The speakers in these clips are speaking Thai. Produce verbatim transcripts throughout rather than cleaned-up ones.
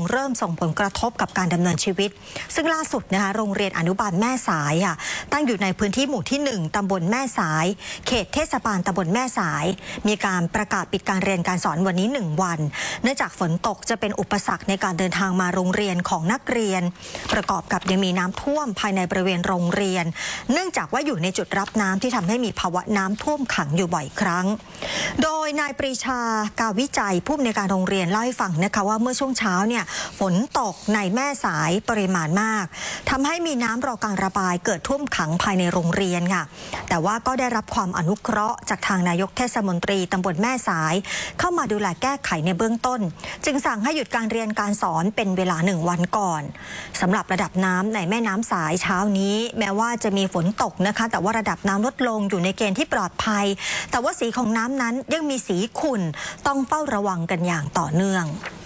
เริ่มส่งผลกระทบกับการดำเนินชีวิตซึ่งล่าสุดนะคะโรงเรียนอนุบาลแม่สายค่ะตั้งอยู่ในพื้นที่หมู่ที่หนึ่งตำบลแม่สายเขตเทศบาลตำบลแม่สายมีการประกาศปิดการเรียนการสอนวันนี้หนึ่งวันเนื่องจากฝนตกจะเป็นอุปสรรคในการเดินทางมาโรงเรียนของนักเรียนประกอบกับยังมีน้ำท่วมภายในบริเวณโรงเรียนเนื่องจากว่าอยู่ในจุดรับน้ำที่ทำให้มีภาวะน้ำท่วมขังอยู่บ่อยครั้งโดยนายปรีชากาวิจัยผู้อำนวยการโรงเรียนเล่าให้ฟังนะคะว่าเมื่อช่วงเช้าเนี่ยฝนตกในแม่สายปริมาณมากทำให้มีน้ำรอการระบายเกิดท่วมขังภายในโรงเรียนค่ะแต่ว่าก็ได้รับความอนุเคราะห์จากทางนายกเทศมนตรีตำบลแม่สายเข้ามาดูแลแก้ไขในเบื้องต้นจึงสั่งให้หยุดการเรียนการสอนเป็นเวลาหนึ่งวันก่อนสำหรับระดับน้ำในแม่น้ำสายเช้านี้แม้ว่าจะมีฝนตกนะคะแต่ว่าระดับน้ำลดลงอยู่ในเกณฑ์ที่ปลอดภัยแต่ว่าสีของน้ำนั้นยังมีสีขุ่นต้องเฝ้าระวังกันอย่างต่อเนื่อง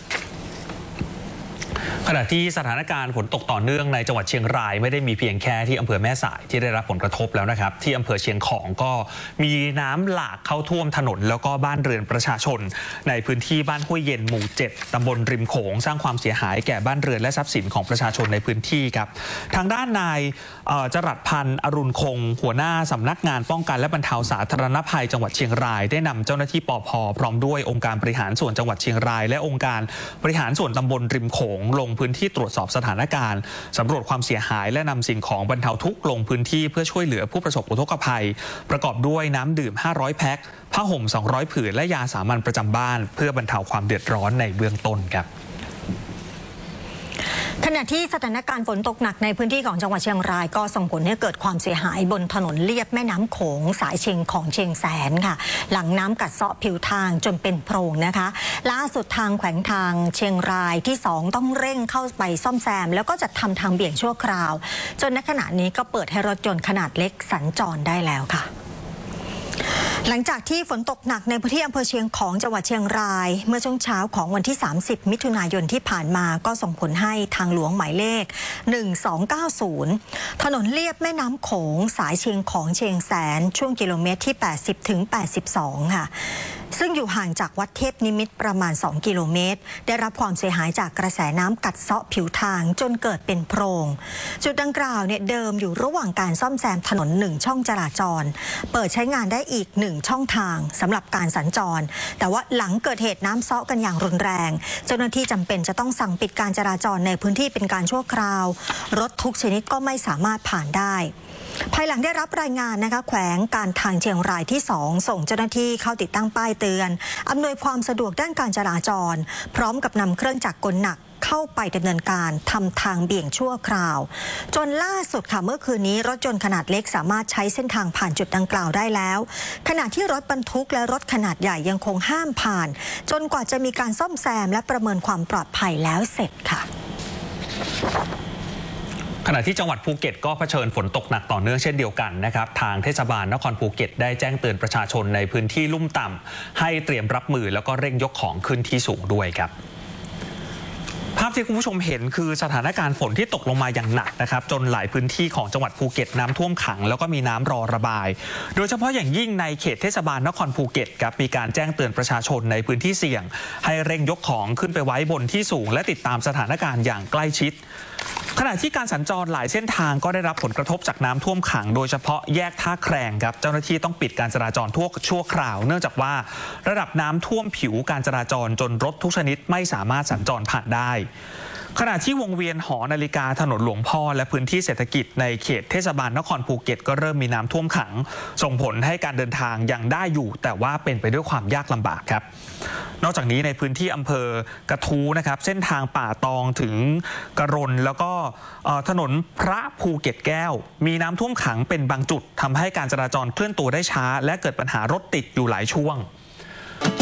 ขณะที่สถานการณ์ฝนตกต่อเนื่องในจังหวัดเชียงรายไม่ได้มีเพียงแค่ที่อำเภอแม่สายที่ได้รับผลกระทบแล้วนะครับที่อำเภอเชียงของก็มีน้ำหลากเข้าท่วมถนนแล้วก็บ้านเรือนประชาชนในพื้นที่บ้านห้วยเย็นหมู่เจ็ดตำบลริมโขงสร้างความเสียหายแก่บ้านเรือนและทรัพย์สินของประชาชนในพื้นที่ครับทางด้านนายจรัสพันธ์อรุณคงหัวหน้าสำนักงานป้องกันและบรรเทาสาธารณภัยจังหวัดเชียงรายได้นำเจ้าหน้าที่ปภ.พร้อมด้วยองค์การบริหารส่วนจังหวัดเชียงรายและองค์การบริหารส่วนตำบลริมโขงลงพื้นที่ตรวจสอบสถานการณ์สำรวจความเสียหายและนำสิ่งของบรรเทาทุกข์ลงพื้นที่เพื่อช่วยเหลือผู้ประสบอุทกภัยประกอบด้วยน้ำดื่มห้าร้อยแพ็คผ้าห่มสองร้อยผืนและยาสามัญประจำบ้านเพื่อบรรเทาความเดือดร้อนในเบื้องต้นครับขณะที่สถานการณ์ฝนตกหนักในพื้นที่ของจังหวัดเชียงรายก็ส่งผลให้เกิดความเสียหายบนถนนเลียบแม่น้ำโขงสายเชียงของเชียงแสนค่ะหลังน้ำกัดเซาะผิวทางจนเป็นโพรงนะคะล่าสุดทางแขวงทางเชียงรายที่สองต้องเร่งเข้าไปซ่อมแซมแล้วก็จัดทำทางเบี่ยงชั่วคราวจนณขณะนี้ก็เปิดให้รถยนต์ขนาดเล็กสัญจรได้แล้วค่ะหลังจากที่ฝนตกหนักในพื้นที่อำเภอเชียงของจังหวัดเชียงรายเมื่อช่วงเช้าของวันที่สามสิบมิถุนายนที่ผ่านมาก็ส่งผลให้ทางหลวงหมายเลขหนึ่งสองเก้าศูนย์ถนนเลียบแม่น้ำโขงสายเชียงของเชียงแสนช่วงกิโลเมตรที่แปดสิบถึงแปดสิบสองค่ะซึ่งอยู่ห่างจากวัดเทพนิมิตรประมาณสองกิโลเมตรได้รับความเสียหายจากกระแสน้ำกัดเซาะผิวทางจนเกิดเป็นโพรงจุดดังกล่าวเนี่ยเดิมอยู่ระหว่างการซ่อมแซมถนนหนึ่งช่องจราจรเปิดใช้งานได้อีกหนึ่งช่องทางสำหรับการสัญจรแต่ว่าหลังเกิดเหตุน้ำเซาะกันอย่างรุนแรงเจ้าหน้าที่จำเป็นจะต้องสั่งปิดการจราจรในพื้นที่เป็นการชั่วคราวรถทุกชนิดก็ไม่สามารถผ่านได้ภายหลังได้รับรายงานนะคะแขวงการทางเชียงรายที่สองส่งเจ้าหน้าที่เข้าติดตั้งป้ายเตือนอำนวยความสะดวกด้านการจราจรพร้อมกับนำเครื่องจักรกลหนักเข้าไปดำเนินการทำทางเบี่ยงชั่วคราวจนล่าสุดค่ะเมื่อคืนนี้รถยนต์ขนาดเล็กสามารถใช้เส้นทางผ่านจุดดังกล่าวได้แล้วขณะที่รถบรรทุกและรถขนาดใหญ่ยังคงห้ามผ่านจนกว่าจะมีการซ่อมแซมและประเมินความปลอดภัยแล้วเสร็จค่ะขณะที่จังหวัดภูเก็ตก็เผชิญฝนตกหนักต่อเนื่องเช่นเดียวกันนะครับทางเทศบาลนครภูเก็ตได้แจ้งเตือนประชาชนในพื้นที่ลุ่มต่ำให้เตรียมรับมือแล้วก็เร่งยกของขึ้นที่สูงด้วยครับภาพที่คุณผู้ชมเห็นคือสถานการณ์ฝนที่ตกลงมาอย่างหนักนะครับจนหลายพื้นที่ของจังหวัดภูเก็ตน้ำท่วมขังแล้วก็มีน้ำรอระบายโดยเฉพาะอย่างยิ่งในเขตเทศบาลนครภูเก็ตครับมีการแจ้งเตือนประชาชนในพื้นที่เสี่ยงให้เร่งยกของขึ้นไปไว้บนที่สูงและติดตามสถานการณ์อย่างใกล้ชิดขณะที่การสัญจรหลายเส้นทางก็ได้รับผลกระทบจากน้ำท่วมขังโดยเฉพาะแยกท่าแครงครับเจ้าหน้าที่ต้องปิดการจราจรทั่วชั่วคราวเนื่องจากว่าระดับน้ำท่วมผิวการจราจรจนรถทุกชนิดไม่สามารถสัญจรผ่านได้ขณะที่วงเวียนหอนาฬิกาถนนหลวงพ่อและพื้นที่เศรษฐกิจในเขตเทศบาลนครภูเก็ตก็เริ่มมีน้ำท่วมขังส่งผลให้การเดินทางยังได้อยู่แต่ว่าเป็นไปด้วยความยากลำบากครับนอกจากนี้ในพื้นที่อำเภอกระทู้นะครับเส้นทางป่าตองถึงกระรนแล้วก็ถนนพระภูเก็ตแก้วมีน้ำท่วมขังเป็นบางจุดทำให้การจราจรเคลื่อนตัวได้ช้าและเกิดปัญหารถติดอยู่หลายช่วง